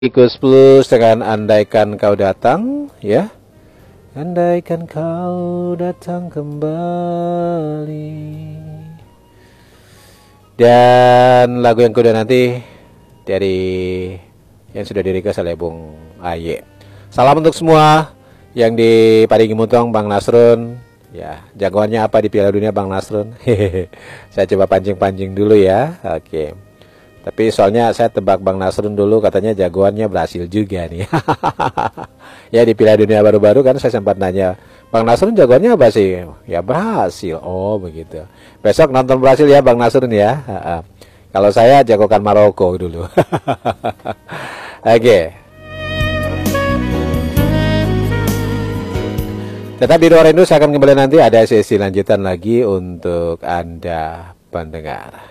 Ikus Plus dengan andaikan kau datang, ya. Andaikan kau datang kembali. Dan lagu yang kedua nanti dari yang sudah di-request oleh Bung Aye. Salam untuk semua yang di Parigi Mutong, Bang Nasrun. Ya, jagoannya apa di Piala Dunia Bang Nasrun? Hehehe. Saya coba pancing-pancing dulu ya. Oke. Tapi soalnya saya tebak Bang Nasrun dulu katanya jagoannya Brasil juga nih. Ya di Piala Dunia baru-baru kan saya sempat nanya, Bang Nasrun jagoannya apa sih? Ya Brasil. Oh begitu. Besok nonton Brasil ya Bang Nasrun ya. Kalau saya jagokan Maroko dulu. Oke. Tetap di Ruang Rindu, saya akan kembali nanti ada sesi lanjutan lagi untuk Anda pendengar.